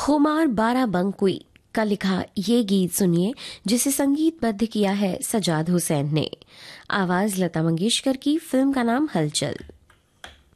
खुमार बाराबंकुई का लिखा ये गीत सुनिए, जिसे संगीतबद्ध किया है सजाद हुसैन ने। आवाज लता मंगेशकर की, फिल्म का नाम हलचल।